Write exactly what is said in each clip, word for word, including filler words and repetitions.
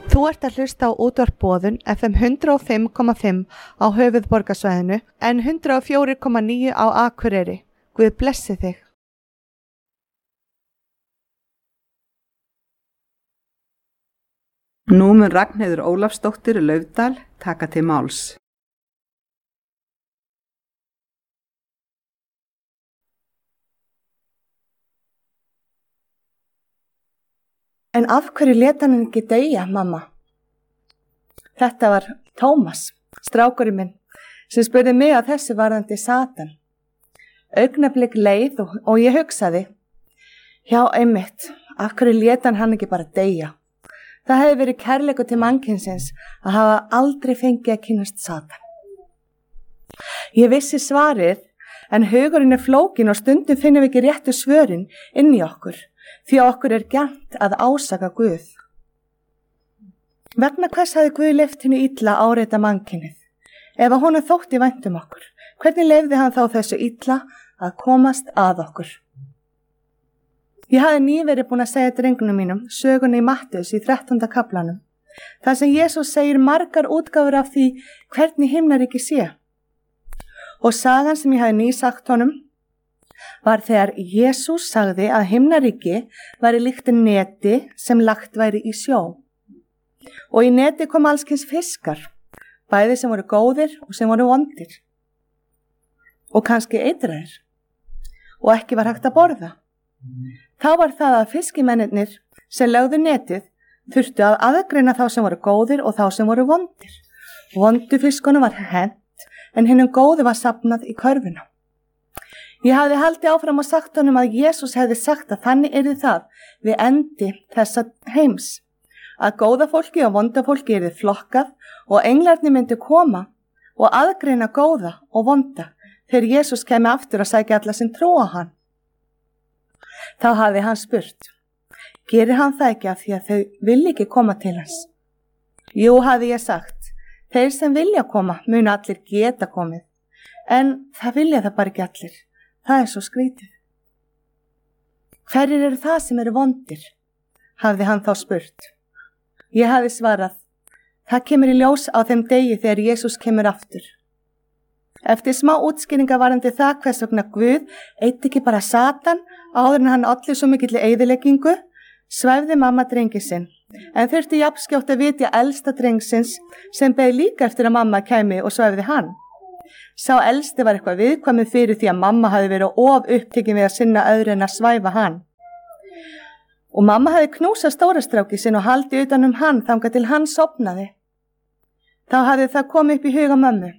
Þú ert að hlusta á útvarp Boðun F M hundrað og fimm komma fimm á höfuðborgarsvæðinu en hundrað og fjögur komma níu á Akureyri. Guð blessi þig. Nú mun Ragnheiður Ólafsdóttir Laufdal taka til máls. En af hverju lét hann ekki deyja, mamma? Þetta var Tómas, strákurinn minn, sem spurði mig að þessu varðandi Satan. Augnablik leið og, og ég hugsaði, já einmitt, af hverju lét hann hann ekki bara deyja? Það hefði verið kærleikur til mannkynsins að hafa aldrei fengið að kynnast Satan. Ég vissi svarið, en hugurinn er flókin og stundum finnum við ekki réttu svörin inn í okkur. Því að okkur er gjarnt að ásaka Guð. Vegna hvers hafði Guð leyft henni illa áreita mannkynið? Ef að honum þótti vænt um okkur, hvernig leyfði hann þá þessu illa að komast að okkur? Ég hafði nýverið búin að segja drengnum mínum sögunni í Mattheus í þrettánda kaflanum. Það sem Jesús segir margar útgáfur af því hvernig himnaríki sé. Og sagan sem ég hafði nýsagt honum var þegar Jesús sagði að himnaríki væri líkt neti sem lagt væri í sjó. Og í neti kom allskyns fiskar, bæði sem voru góðir og sem voru vondir. Og kannski eitraðir. Og ekki var hægt að borða. Þá var það að fiskimennirnir sem lögðu netið þurftu að aðgreina þá sem voru góðir og þá sem voru vondir. Vondu fiskunum var hent, en hinnum góðu var safnað í körfuna. Ég hafði haldið áfram og sagt honum að Jesús hefði sagt að þannig yrði það við endi þessa heims. Að góða fólki og vonda fólki yrði flokkað og englarnir myndi koma og aðgreina góða og vonda þegar Jesús kemi aftur að sækja alla sem trúa hann. Þá hafði hann spurt, gerir hann það ekki af því að þau vilja ekki koma til hans? Jú, hafði ég sagt, þeir sem vilja koma munu allir geta komið, en það vilja það bara ekki allir. Það er svo skrítið. Hverjir eru það sem eru vondir? Hafði hann þá spurt. Ég hafði svarað, það kemur í ljós á þeim degi þegar Jesús kemur aftur. Eftir smá útskýringa varandi það hvers vegna Guð eitt ekki bara Satan áður en hann olli svo mikilli eyðileggingu, svæfði mamma drengi sinn, en þurfti jafnskjótt að vitja elsta drengsins sem beið líka eftir að mamma kæmi og svæfði hann. Sá elsti var eitthvað viðkvæmið fyrir því að mamma hafi verið of upptekin við að sinna öðru en að svæfa hann. Og mamma hafi knúsað stórastráki sinn og haldið utan um hann þangað til hann sofnaði. Þá hafi það komið upp í huga mömmu.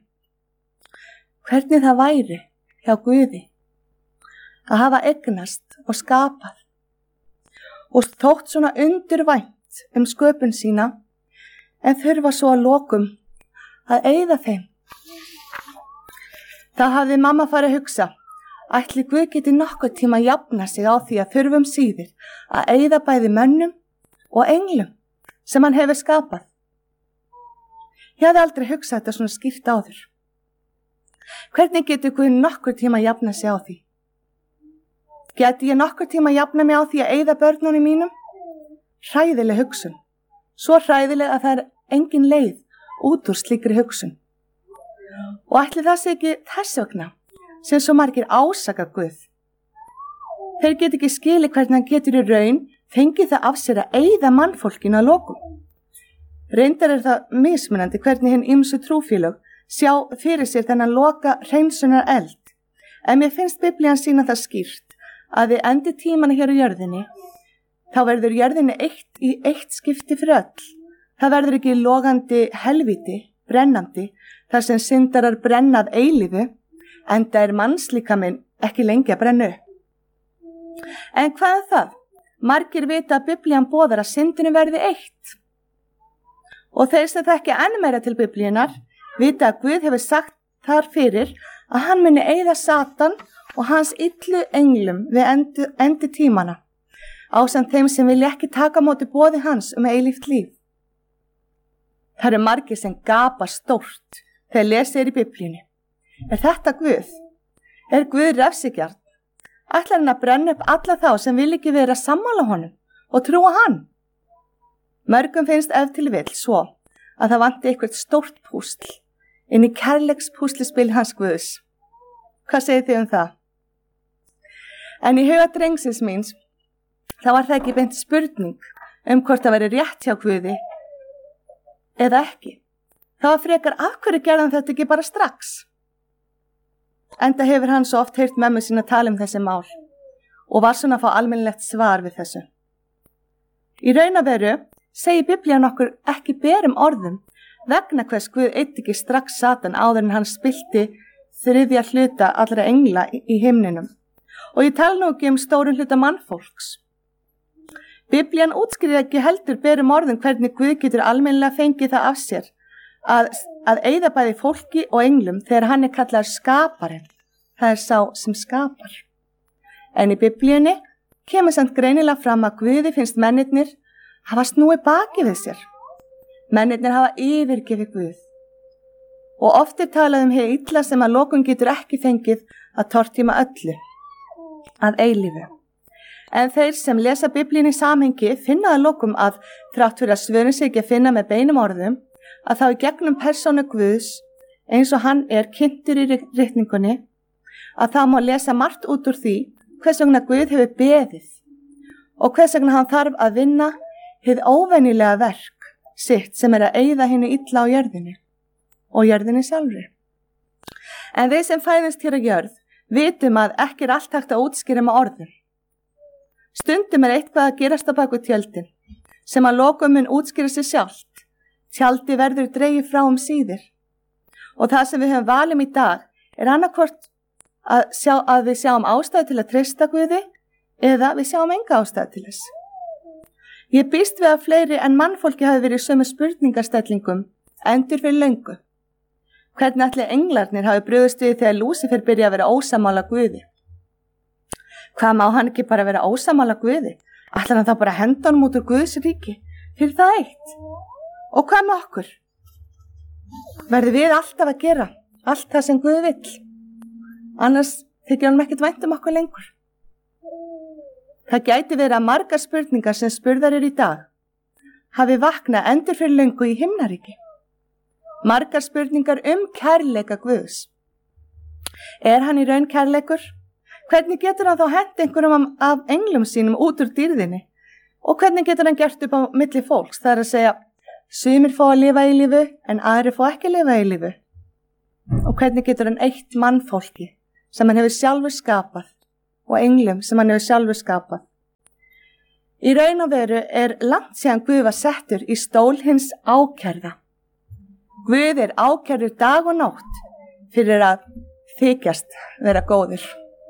Hvernig það væri hjá Guði að hafa eignast og skapað og þótt svona undurvænt um sköpun sína en þurfa svo að lokum að eyða þeim. Þá hafði mamma farið að hugsa, ætli Guð geti nokkuð tíma að jafna sig á því að þurfum síðir að eyða bæði mönnum og englum sem hann hefur skapað. Ég hafði aldrei hugsað þetta svona skýrt áður. Hvernig getur Guð nokkuð tíma að jafna sig á því? Geti ég nokkuð tíma að jafna mig á því að eyða börnunum mínum? Hræðileg hugsun. Svo hræðileg að það er engin leið út úr slíkri hugsun. Og ætli það sé ekki þess vegna sem svo margir ásaka Guð. Þeir get ekki skili hvernig hann getur í raun fengið það af sér að eyða mannfólkinu að lokum. Reyndar er það mismunandi hvernig hinn ýmsu trúfélög sjá fyrir sér þennan loka hreinsunar eld. En mér finnst Biblían sýna það skýrt að við endi tímana hér á jörðinni, þá verður jörðinni eitt í eitt skipti fyrir öll. Það verður ekki logandi helvíti, brennandi, þar sem syndarar brennað eilífu, enda er mannslíkaminn ekki lengi að brenna upp. En hvað er það? Margir vita að Biblían boðar að syndinu verði eitt. Og þeir sem þekki enn meira til Biblíunar vita að Guð hefur sagt þar fyrir að hann muni eyða Satan og hans illu englum við endi, endi tímana, ásamt þeim sem vilja ekki taka móti boði hans um eilíft líf. Það eru margir sem gapa stórt þegar lesið er í Biblíunni. Er þetta Guð? Er Guð refsigjarn? Ætlar hann að brenna upp alla þá sem vil ekki vera sammála honum og trúa hann? Mörgum finnst ef til vill svo að það vanti eitthvað stórt púsl inn í kærleikspúslispil hans Guðs. Hvað segir þið um það? En í huga drengsins míns, þá var það ekki beint spurning um hvort það væri rétt hjá Guði eða ekki. Það var frekar af hverju gerðan þetta ekki bara strax. Enda hefur hann svo oft heyrt mömmu sína tala um þessi mál og var svona að fá almennilegt svar við þessu. Í raun og veru segir Biblían okkur ekki berum orðum vegna hvers Guð eyddi ekki strax Satan áður en hann spillti þriðja hluta allra engla í himninum. Og ég tala nú ekki um stórun hluta mannfólks. Biblían útskýrir ekki heldur berum orðum hvernig Guð getur almennilega fengið það af sér að, að eyða bæði fólki og englum þegar hann er kallaður skaparinn. Það er sá sem skapar. En í Biblíunni kemur samt greinilega fram að Guði finnst mennirnir hafa snúið baki við sér. Mennirnir hafa yfirgefið Guð. Og oft er talað um hið illa sem að lokum getur ekki fengið að tortíma öllu, að eilífu. En þeir sem lesa Biblíun í samhengi finna að lokum að þrátt fyrir að svörin sig ekki að finna með beinum orðum, að þá í gegnum persónu Guðs, eins og hann er kynntur í ritningunni, að það má lesa margt út úr því hvers vegna Guð hefur beðið og hvers vegna hann þarf að vinna hið óvenjulega verk sitt sem er að eyða hinu illa á jörðinni og jörðinni sjálfri. En við sem fæðumst hér á jörð vitum að ekki er allt hægt að útskýra með orðum. Stundum er eitthvað að gerast á baku tjöldin sem að lokum mun útskýra sig sjálft. Tjaldi verður dregið frá um síðir. Og það sem við höfum valum í dag er annarkvort að, sjá, að við sjáum ástæðu til að treysta Guði eða við sjáum enga ástæðu til þess. Ég býst við að fleiri en mannfólki hafi verið í sömu spurningastellingum endur fyrir löngu. Hvernig ætli englarnir hafi brugðist við þegar Lúsífer byrja að vera ósamála Guði? Hvað má hann ekki bara vera ósamála Guði? Ætlar hann þá bara að henda honum út úr Guðs ríki fyrir það eitt? Og hvað með okkur? Verður við alltaf að gera allt það sem Guð vill? Annars þykir hann ekkert vænt um okkur lengur. Það gæti verið að margar spurningar sem spurðar eru í dag hafi vaknað endur fyrir löngu í himnaríki. Margar spurningar um kærleika Guðs. Er hann í raun kærleikur? Hvernig getur hann þá hent einhverjum af englum sínum út úr dýrðinni? Og hvernig getur hann gert upp á milli fólks? Það er að segja, sumir fá að lifa í lífu en aðri fá ekki að lifa í lífu. Og hvernig getur hann eitt mannfólki sem hann hefur sjálfur skapað og englum sem hann hefur sjálfur skapað? Í raun og veru er langt síðan Guð var settur í stól hins ákærða. Guð er ákærður dag og nótt fyrir að þykjast vera góður.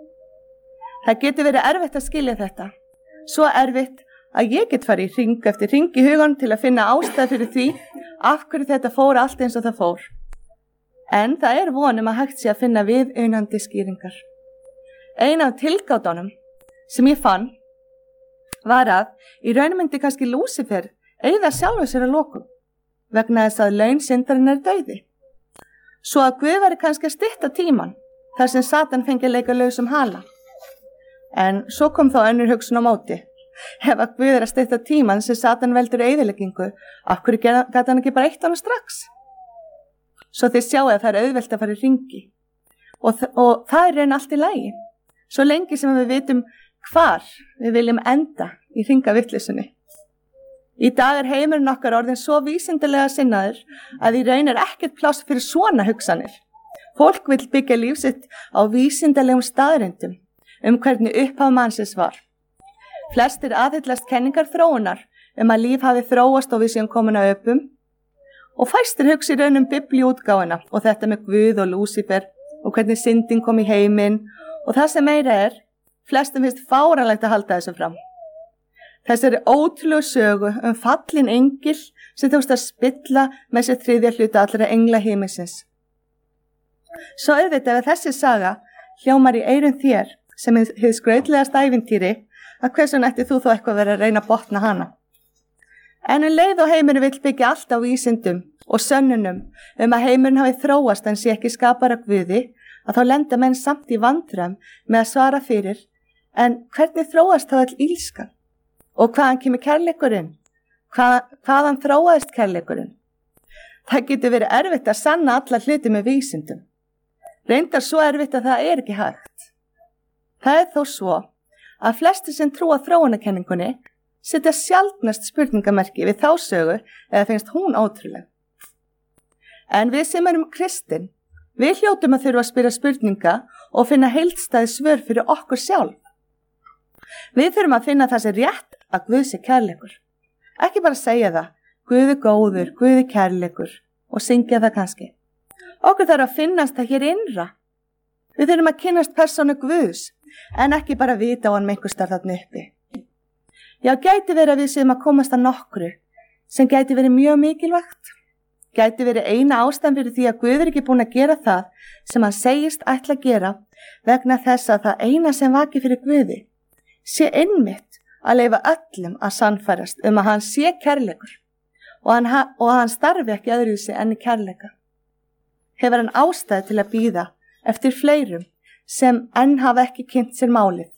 Það getur verið erfitt að skilja þetta. Svo erfitt að ég get farið í hring eftir hring í hugan til að finna ástæð fyrir því af hverju þetta fór allt eins og það fór. En það er vonum að hægt sé að finna viðunandi skýringar. Ein af tilgátunum sem ég fann var að í raun myndi kannski Lúsífer eyða sjálfur sér að lokum vegna þess að laun syndarinn er dauði. Svo að Guð væri kannski að stytta tíman þar sem Satan fengi að leika lausum hala. En svo kom þá önnur hugsun á móti. Ef að Guð er að stytta tíman sem Satan veldur eyðileggingu, af hverju gat hann ekki bara eitt hana strax? Svo þið sjáu að það er auðvelt að fara í hringi. Og, og það er raun allt í lagi. Svo lengi sem við vitum hvar við viljum enda í hringavittlisunni. Í dag er heimurinn okkar orðin svo vísindalega sinnaður að í raun er ekkert pláss fyrir svona hugsanir. Fólk vill byggja líf sitt á vísindalegum staðreyndum um hvernig upphaf mannsins var. Flestir aðhyllast kenningar þróunar um að líf hafi þróast og við séum komin að öpum og fæstir hugsi raun um biblíútgáfuna og þetta með Guð og Lúsífer og hvernig syndin kom í heiminn og það sem meira er, flestum finnst fáránlegt að halda þessu fram. Þessari ótrúlegu sögu um fallin engil sem tókst að spilla með sér þriðja hluta allra engla himinsins. Svo auðvitað ef þessi saga hljómar í eyrum þér sem hefði skrautlegast ævintýri að hversun ætti þú þó eitthvað verið að reyna að botna hana. En um leið og heimurinn vill byggja allt á vísindum og sönnunum um að heimurinn hafi þróast en sé ekki skapara Guði, að þá lenda menn samt í vandræðum með að svara fyrir, en hvernig þróast þá all ílskan? Og hvaðan kemur kærleikurinn? Hvað, hvaðan þróaðist kærleikurinn? Það getur verið erfitt að sanna alla hluti með vísindum. Reyndar svo erfitt að það er ekki hægt. Það er þó svo að flesti sem trúa þróunarkenningunni setja sjaldnast spurningamerki við þá sögu eða finnst hún ótrúleg. En við sem erum kristin, við hljótum að þurfa að spyrja spurninga og finna heildstæð svör fyrir okkur sjálf. Við þurfum að finna það sem rétt að Guð sé kærleikur. Ekki bara segja það, Guð er góður, Guð er kærleikur og syngja það kannski. Okkur þarf að finnast það hér innra. Við þurfum að kynnast persónu Guðs en ekki bara vita á hann með einhver starf þarna uppi. Já, gæti verið að við séum að komast að nokkru sem gæti verið mjög mikilvægt. Gæti verið eina ástæðan fyrir því að Guð er ekki búin að gera það sem hann segist ætla að gera vegna þess að það eina sem vaki fyrir Guði sé einmitt að leyfa öllum að sannfærast um að hann sé kærleikur og hann, og að hann starfi ekki öðruvísi enn í kærleika. Hefur hann ástæðu til að bíða eftir fleirum sem enn hafa ekki kynnt sér málið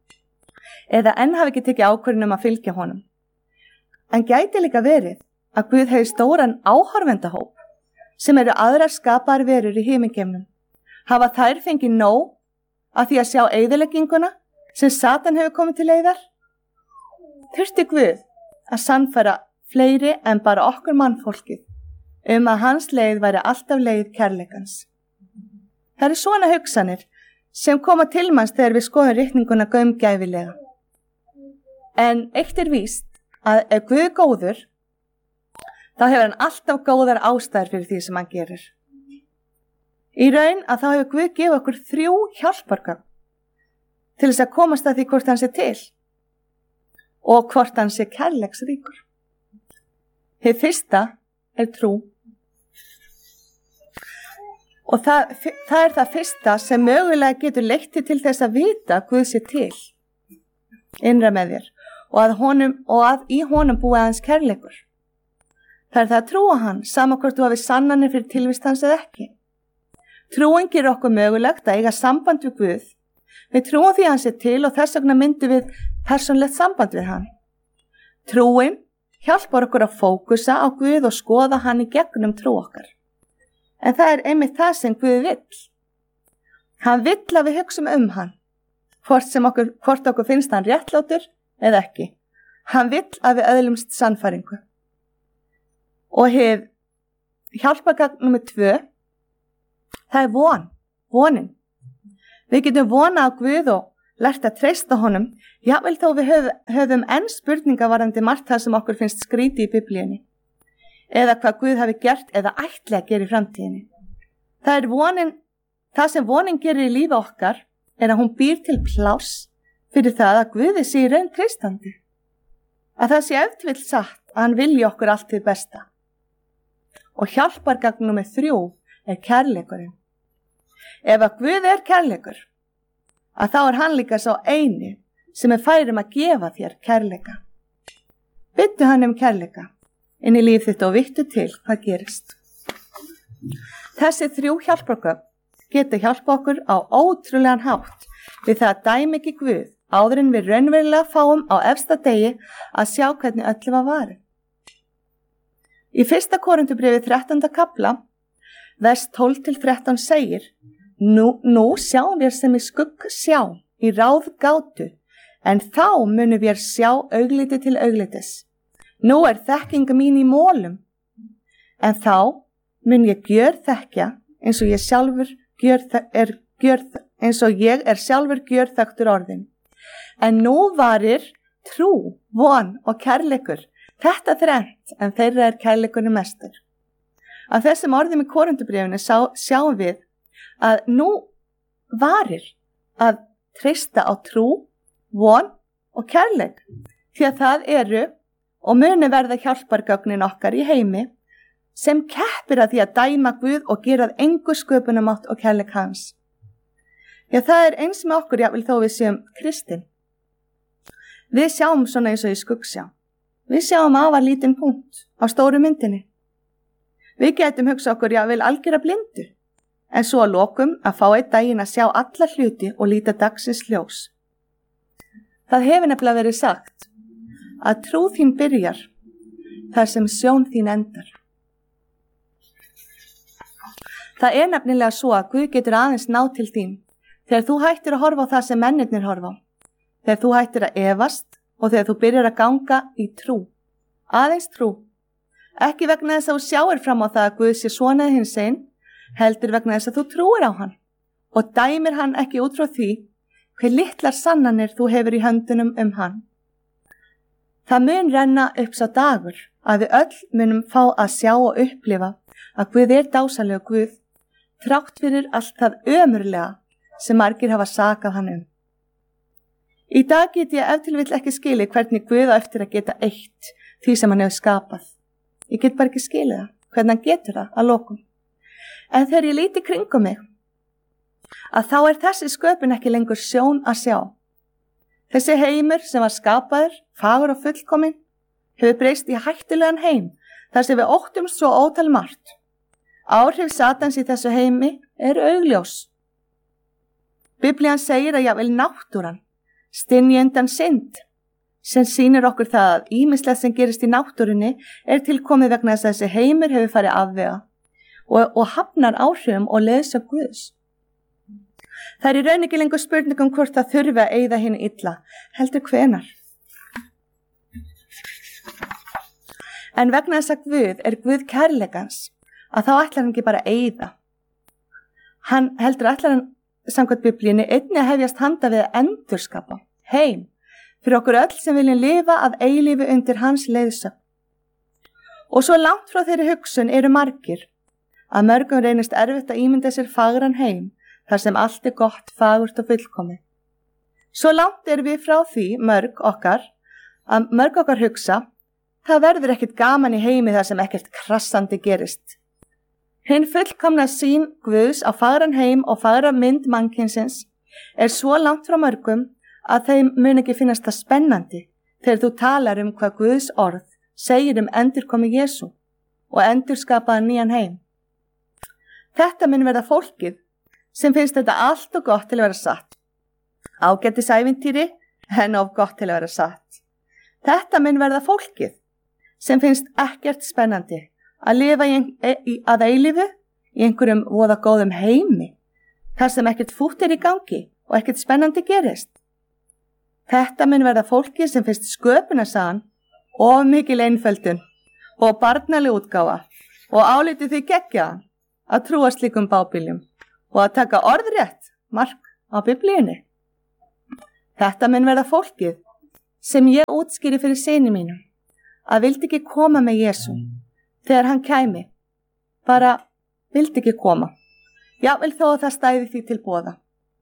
eða enn hafa ekki tekið ákvörðun um að fylgja honum. En gæti líka verið að Guð hefur stóran áhorfendahóp sem eru aðrar skapaðar verur í himingeimnum. Hafa þær fengið nóg af því að sjá eyðilegginguna sem Satan hefur komið til leiðar? Þurfti Guð að sannfæra fleiri en bara okkur mannfólkið um að hans leið væri alltaf leið kærleikans. Það eru svona hugsanir sem koma til manns þegar við skoðum ritninguna gaumgæfilega. En eitt er víst að ef Guð er góður, þá hefur hann alltaf góðar ástæður fyrir því sem hann gerir. Í raun að þá hefur Guð gefið okkur þrjú hjálpargögn til þess að komast að því hvort hann sé til og hvort hann sé kærleiksríkur. Hið fyrsta er trú. Og það, það er það fyrsta sem mögulega getur leitt til þess að vita Guð sé til innra með þér og að, honum, og að í honum búi hans kærleikur. Það er það að trúa hann, sama hvort þú hafi sannanir fyrir tilvist hans eða ekki. Trúin gerir okkur mögulegt að eiga samband við Guð. Við trúum því hans er til og þess vegna myndum við persónlegt samband við hann. Trúin hjálpar okkur að fókusa á Guð og skoða hann í gegnum trú okkar. En það er einmitt það sem Guð vill. Hann vill að við hugsum um hann, hvort, sem okkur, hvort okkur finnst hann réttlátur eða ekki. Hann vill að við öðlumst sannfæringu. Og hef hjálpargagn nummer tvö, það er von, vonin. Við getum vona á Guð og lært að treysta honum, jável þó við höf, höfum enn spurninga varðandi margt það sem okkur finnst skríti í Biblíunni, eða hvað Guð hafi gert eða ætli að gera í framtíðinni. Það er vonin, það sem vonin gerir í lífi okkar, er að hún býr til pláss fyrir það að Guði sé í raun treystandi. Að það sé eftir vill satt að hann vilji okkur allt til besta. Og hjálpargagn nummer þrjú er kærleikurinn. Ef að Guð er kærleikur, að þá er hann líka sá eini sem er færum að gefa þér kærleika. Bittu hann um kærleika inn í líf þitt og vittu til hvað gerist. Þessi þrjú hjálpargögn getur hjálpa okkur á ótrúlegan hátt við það að dæmi ekki Guð áður en við raunverulega fáum á efsta degi að sjá hvernig öllu var varið. Í fyrsta Korinthubréfi þrettánda kafla, vers tólf til þrettán segir: Nú, nú sjáum við sem í skugg sjá, í ráð gátu, en þá munum við sjá augliti til auglitis. Nú er þekkinga mín í mólum, en þá mun ég gjör þekkja eins og ég sjálfur gjör, er, gjör, eins og ég er sjálfur gjör þekktur orðin. En nú varir trú, von og kærleikur, þetta þrennt, en þeirra er kærleikurinn mestur. Af þessum orðum í Korinthubréfinu sjáum við að nú varir að treysta á trú, von og kærleik, því að það eru og muni verða hjálpargögnin okkar í heimi sem keppir að því að dæma Guð og gera að engu sköpunamátt og kærleik hans. Já, það er eins með okkur, jável þó við séum kristin. Við sjáum svona eins og í skuggsjá. Við sjáum afar lítinn punkt á stóru myndinni. Við getum hugsa okkur jável algjörða blindu, en svo að lokum að fá einn daginn að sjá alla hluti og líta dagsins ljós. Það hefur nefnilega verið sagt að trú þín byrjar þar sem sjón þín endar. Það er nefnilega svo að Guð getur aðeins ná til þín þegar þú hættir að horfa á það sem mennirnir horfa á, þegar þú hættir að efast og þegar þú byrjar að ganga í trú. Aðeins trú. Ekki vegna þess að þú sjáir fram á það að Guð sé svona eða hinsegin, heldur vegna þess að þú trúir á hann og dæmir hann ekki út frá því hver litlar sannanir þú hefur í höndunum um hann. Það mun renna upp sá dagur að við öll munum fá að sjá og upplifa að Guð er dásamlegur Guð, þrátt fyrir allt það ömurlega sem margir hafa sakað hann um. Í dag get ég ef til vill ekki skilið hvernig Guð á eftir að geta eitt því sem hann hefur skapað. Ég get bara ekki skilið það, hvernig hann getur það að lokum. En þegar ég líti kringum mig, að þá er þessi sköpun ekki lengur sjón að sjá. Þessi heimur sem var skapaður, fagur og fullkominn, hefur breyst í hættulegan heim, þar sem við óttumst svo ótal margt. Áhrif Satans í þessu heimi eru augljós. Biblían segir að jafnvel náttúran stynji undan synd, sem sýnir okkur það að ýmislegt sem gerist í náttúrunni er tilkomið vegna þess að þessi heimur hefur farið afvega og, og hafnar áhrifum og leiðsögn Guðs. Það er í raun ekki lengur spurningum hvort það þurfi að eyða hinu illa, heldur hvenar. En vegna þess að Guð er Guð kærleikans, að þá ætlar hann ekki bara að eyða. Hann heldur ætlar hann samkvæmt Biblíunni einnig að hefjast handa við að endurskapa heim fyrir okkur öll sem viljum lifa að eilífu undir hans leiðsögn. Og svo langt frá þeirri hugsun eru margir að mörgum reynist erfitt að ímynda sér fagran heim þar sem allt er gott, fagurt og fullkomið. Svo langt er við frá því mörg okkar að mörg okkar hugsa, það verður ekkert gaman í heimi þar sem ekkert krassandi gerist. Hinn fullkomna sýn Guðs á fagran heim og fagra mynd mannkynsins er svo langt frá mörgum að þeim mun ekki finnast það spennandi þegar þú talar um hvað Guðs orð segir um endurkomi Jesú og endurskapaða nýjan heim. Þetta mun verða fólkið sem finnst þetta allt og gott til að vera satt. Ágætis ævintýri en of gott til að vera satt. Þetta mun verða fólkið sem finnst ekkert spennandi að lifa í, í, að eilífu í einhverjum voða góðum heimi, þar sem ekkert fútt er í gangi og ekkert spennandi gerist. Þetta mun verða fólki sem finnst sköpunarsagan of mikil einföldun og barnaleg útgáfa og álitið því geggjaðan að trúa slíkum bábiljum og að taka orðrétt mark á Biblíunni. Þetta mun verða fólkið sem ég útskýri fyrir syni mínum að vildi ekki koma með Jesú þegar hann kæmi, bara vildi ekki koma. Jafnvel þó að það stæði því til boða.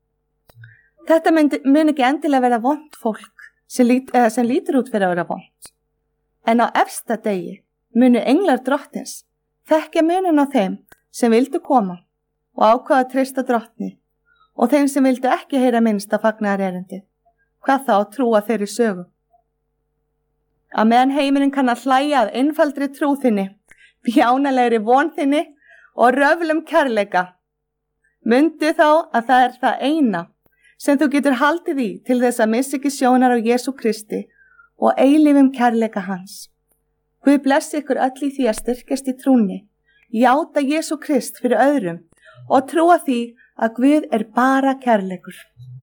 Þetta mun, mun ekki endilega vera vont fólk sem, lít, eða sem lítur út fyrir að vera vont. En á efsta degi munu englar drottins þekkja munin á þeim sem vildu koma og ákvaða að treysta drottni og þeim sem vildu ekki heyra minnst að fagnaðar erindi, hvað þá trúa þeirri sögu. Að meðan heimurinn kann að hlæja að einfaldri trú þinni, bjánalegri von þinni og röflum kærleika, mundu þá að það er það eina sem þú getur haldið í til þess að missa ekki sjónar á Jesú Kristi og eilífum kærleika hans. Guð blessi ykkur öll í því að styrkjast í trúnni, játa Jesú Krist fyrir öðrum og trúa því að Guð er bara kærleikur.